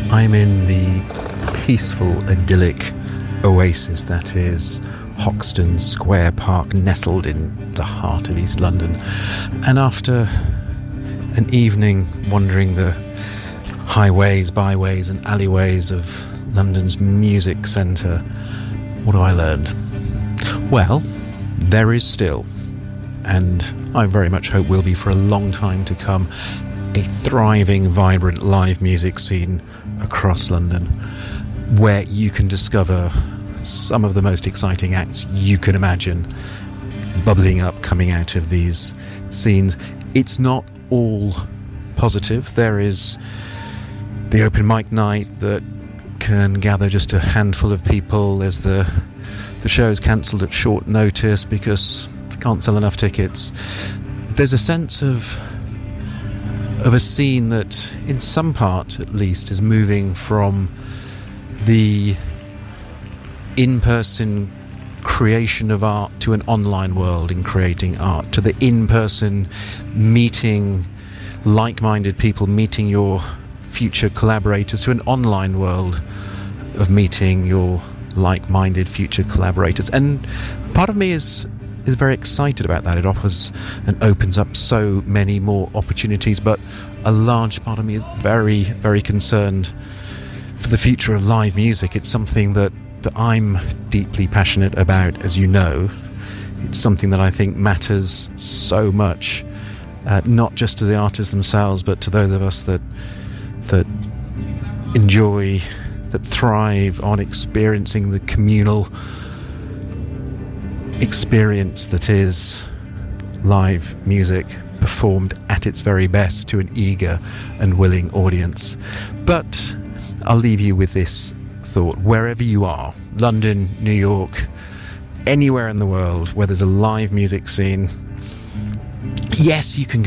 I'm in the peaceful, idyllic oasis that is Hoxton Square Park, nestled in the heart of East London. And after an evening wandering the highways, byways and alleyways of London's music centre, what have I learned? Well, there is still, and I very much hope will be for a long time to come, a thriving, vibrant live music scene across London, where you can discover some of the most exciting acts you can imagine bubbling up, coming out of these scenes. It's not all positive. There is the open mic night that can gather just a handful of people. There's the show's cancelled at short notice because they can't sell enough tickets. There's a sense of a scene that, in some part at least, is moving from the in-person creation of art to an online world in creating art, to the in-person meeting like-minded people, meeting your future collaborators, to an online world of meeting your like-minded future collaborators. And part of me is very excited about that. It offers and opens up so many more opportunities, but a large part of me is very, very concerned for the future of live music. It's something that I'm deeply passionate about, as you know. It's something that I think matters so much, not just to the artists themselves, but to those of us that enjoy, that thrive on experiencing the communal experience that is live music performed at its very best to an eager and willing audience. But I'll leave you with this thought: wherever you are, London, New York, anywhere in the world where there's a live music scene, yes, you can